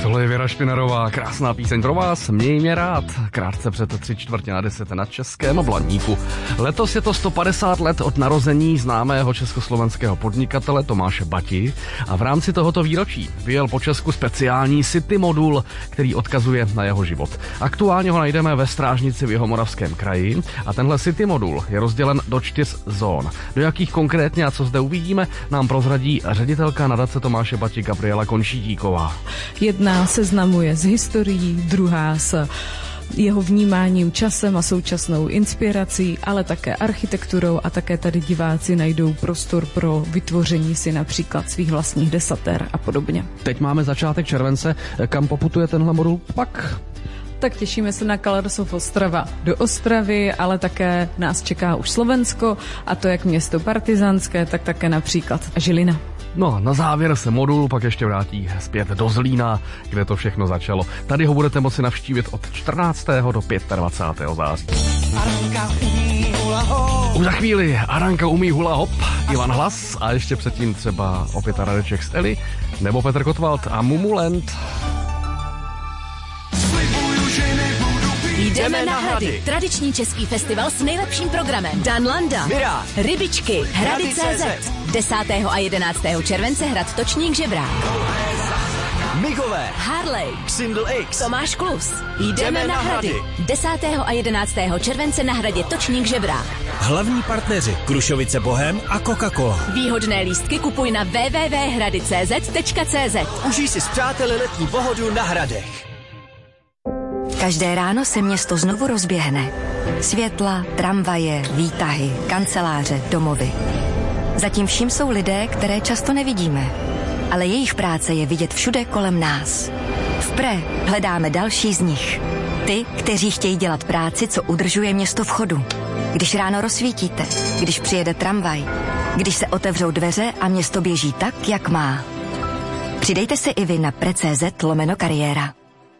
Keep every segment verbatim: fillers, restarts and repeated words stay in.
Tohle je Věra Špinarová, krásná píseň pro vás, měj mě rád. Krátce před tři čtvrtě na deset na Českém Blaníku. Letos je to sto padesát let od narození známého československého podnikatele Tomáše Bati a v rámci tohoto výročí vyjel po Česku speciální City modul, který odkazuje na jeho život. Aktuálně ho najdeme ve Strážnici v Jihomoravském kraji a tenhle City modul je rozdělen do čtyř zón. Do jakých konkrétně a co zde uvidíme, nám prozradí ředitelka nadace Tomáše Bati Gabriela Končítíková. Jedna seznamuje s historií, druhá s jeho vnímáním časem a současnou inspirací, ale také architekturou a také tady diváci najdou prostor pro vytvoření si například svých vlastních desatér a podobně. Teď máme začátek července, kam poputuje tenhle modul pak? Tak těšíme se na Colors of Ostrava do Ostravy, ale také nás čeká už Slovensko a to jak město partizánské, tak také například Žilina. No a na závěr se modul pak ještě vrátí zpět do Zlína, kde to všechno začalo. Tady ho budete moci navštívit od čtrnáctého do dvacátého pátého září. Aranka umí hula hop. Už za chvíli Aranka umí hula hop, Ivan Hlas a ještě předtím třeba opět Radeček z Eli nebo Petr Kotwald a Mumuland. Jdeme na Hrady. Tradiční český festival s nejlepším programem. Dan Landa, Mirá, Rybičky, Hrady tečka cé zet. desátého a jedenáctého července Hrad Točník Žebrák. Migové, Harley, Single X, Tomáš Klus. Jdeme, Jdeme na na Hrady. Hrady. desátého a jedenáctého července na Hradě Točník Žebrák. Hlavní partneři Krušovice Bohem a Coca-Cola. Výhodné lístky kupuj na w w w tečka hrady tečka cé zet tečka cé zet. užij si s přáteli letní pohodu na Hradech. Každé ráno se město znovu rozběhne. Světla, tramvaje, výtahy, kanceláře, domovy. Zatím vším jsou lidé, které často nevidíme. Ale jejich práce je vidět všude kolem nás. V Pre hledáme další z nich. Ty, kteří chtějí dělat práci, co udržuje město v chodu. Když ráno rozsvítíte, když přijede tramvaj, když se otevřou dveře a město běží tak, jak má. Přidejte se i vy na pre tečka cé zet lomeno kariéra.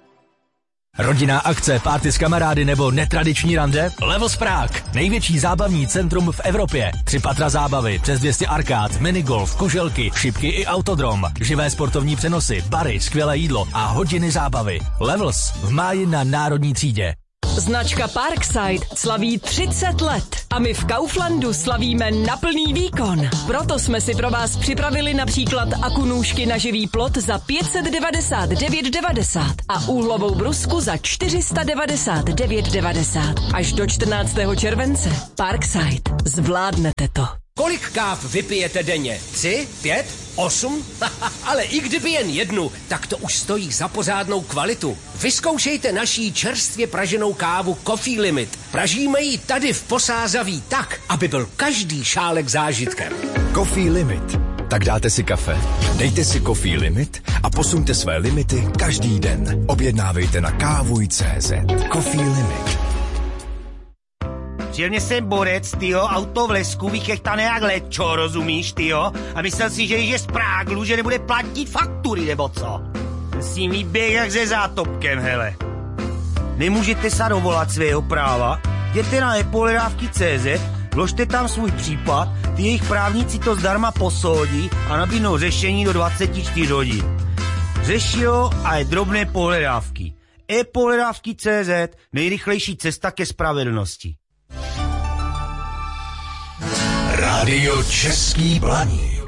Rodinná akce, párty s kamarády nebo netradiční rande? Levels Prague, největší zábavní centrum v Evropě. Tři patra zábavy, přes dvě stě arkád, minigolf, kuželky, šipky i autodrom. Živé sportovní přenosy, bary, skvělé jídlo a hodiny zábavy. Levels v máji na Národní třídě. Značka Parkside slaví třicet let a my v Kauflandu slavíme na plný výkon. Proto jsme si pro vás připravili například akunůžky na živý plot za pět set devadesát devět devadesát a úhlovou brusku za čtyři sta devadesát devět devadesát. Až do čtrnáctého července. Parkside. Zvládnete to. Kolik káv vypijete denně? Tři? Pět? Osm? Ale i kdyby jen jednu, tak to už stojí za pořádnou kvalitu. Vyzkoušejte naší čerstvě praženou kávu Coffee Limit. Pražíme ji tady v Posázaví tak, aby byl každý šálek zážitkem. Coffee Limit. Tak dáte si kafe, dejte si Coffee Limit a posuňte své limity každý den. Objednávejte na kávuj tečka cé zet. Coffee Limit. Přijel mě sem borec, tyjo, auto v lesku, vychechtané jak lečo, rozumíš, tyjo? A myslel si, že když je z Práglu, že nebude platit faktury, nebo co? S ním výběh jak ze zátopkem, hele. Nemůžete se dovolat svého práva? Jděte na epohledávky tečka cé zet, vložte tam svůj případ, ty jejich právníci to zdarma posoudí a nabídnou řešení do dvacet čtyři hodin. Řeší ho a je drobné pohledávky. epohledávky tečka cé zet, nejrychlejší cesta ke spravedlnosti. Rádio Český Blaník.